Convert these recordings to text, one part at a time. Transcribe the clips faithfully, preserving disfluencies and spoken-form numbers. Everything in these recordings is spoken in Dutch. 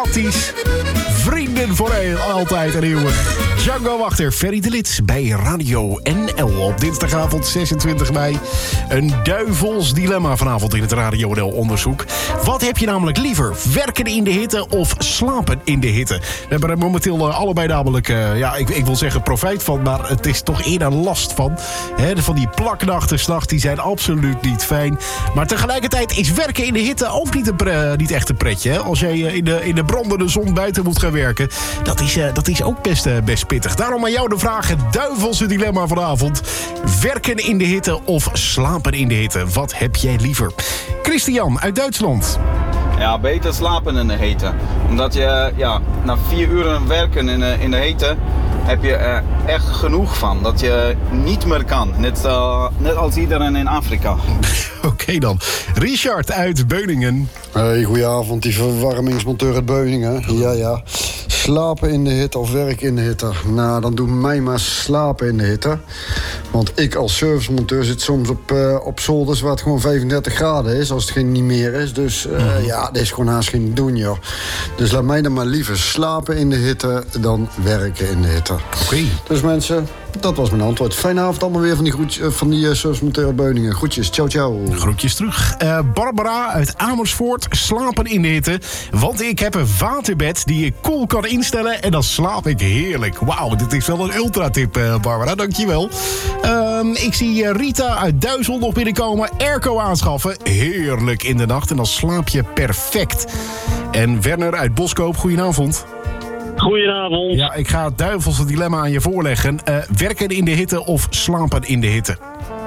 Fantastisch. Vrienden voor altijd en eeuwig. Django Wachter, Ferry de Lid bij Radio N L op dinsdagavond zesentwintig mei. Een duivels dilemma vanavond in het Radio N L-onderzoek. Wat heb je namelijk liever? Werken in de hitte of slapen in de hitte? We hebben er momenteel allebei namelijk, uh, ja, ik, ik wil zeggen profijt van, maar het is toch eerder last van. He, van die plaknachten 's nachts, die zijn absoluut niet fijn. Maar tegelijkertijd is werken in de hitte ook niet, een pre, niet echt een pretje. Hè? Als jij in de, in de brandende zon buiten moet gaan werken, dat is, uh, dat is ook best, uh, best pittig. Daarom aan jou de vraag, het duivelse dilemma vanavond. Werken in de hitte of slapen in de hitte? Wat heb jij liever? Christian uit Duitsland. Ja, beter slapen in de hitte. Omdat je ja, na vier uren werken in de, in de hitte heb je er echt genoeg van. Dat je niet meer kan. Net, uh, net als iedereen in Afrika. Oké okay dan. Richard uit Beuningen. Hey, goedenavond, die verwarmingsmonteur uit Beuningen. Ja, ja. Slapen in de hitte of werken in de hitte? Nou, dan doe mij maar slapen in de hitte. Want ik als servicemonteur zit soms op, uh, op zolders waar het gewoon vijfendertig graden is, als het geen niet meer is. Dus uh, mm-hmm. ja, dat is gewoon haast geen doen, joh. Dus laat mij dan maar liever slapen in de hitte dan werken in de hitte. Oké. Okay. Dus mensen, dat was mijn antwoord. Fijne avond allemaal weer van die, groet, van die uh, servicemonteur uit Beuningen. Groetjes, ciao, ciao. Groetjes terug. Uh, Barbara uit Amersfoort, slapen in de hitte. Want ik heb een waterbed die ik koel kan instellen en dan slaap ik heerlijk. Wauw, dit is wel een ultratip, uh, Barbara, dankjewel. Uh, ik zie uh, Rita uit Duizend nog binnenkomen. Airco aanschaffen, heerlijk in de nacht en dan slaap je perfect. En Werner uit Boskoop, goedenavond. Goedenavond. Ja, ik ga het duivelse dilemma aan je voorleggen. Uh, werken in de hitte of slapen in de hitte?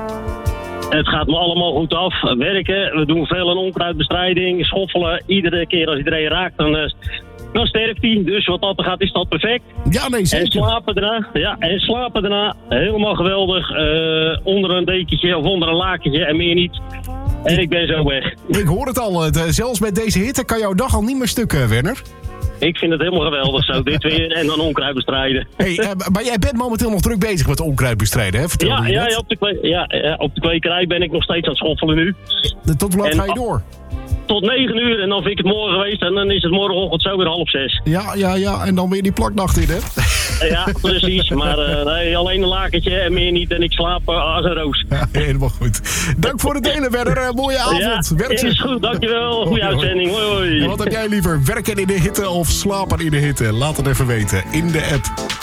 Het gaat me allemaal goed af. Werken, we doen veel aan onkruidbestrijding, schoffelen. Iedere keer als iedereen raakt, dan, uh, dan sterft hij. Dus wat dat gaat, is dat perfect. Ja, nee, zeker. En slapen daarna, ja, en slapen daarna, helemaal geweldig. Uh, onder een dekentje of onder een lakentje en meer niet. En ik ben zo weg. Ik hoor het al. Het, uh, zelfs met deze hitte kan jouw dag al niet meer stukken, Werner. Ik vind het helemaal geweldig zo, dit weer en dan onkruid bestrijden. Hey, uh, maar jij bent momenteel nog druk bezig met onkruid bestrijden, hè? Vertel ja, je ja, dat? ja, op de kwe- ja, ja, op de kwekerij ben ik nog steeds aan het schoffelen nu. Tot hoe laat ga je door? Tot negen uur en dan vind ik het morgen geweest en dan is het morgenochtend zo weer half zes. Ja, ja, ja, en dan weer die plaknacht in, hè? Ja, precies, maar uh, nee, alleen een lakentje en meer niet en ik slaap uh, als een roos. Ja, helemaal goed. Dank voor het delen, Werner. Uh, mooie avond. Ja, is goed, dankjewel. Goeie uitzending. Hoi, hoi. En wat heb jij liever? Werken in de hitte of slapen in de hitte? Laat het even weten in de app.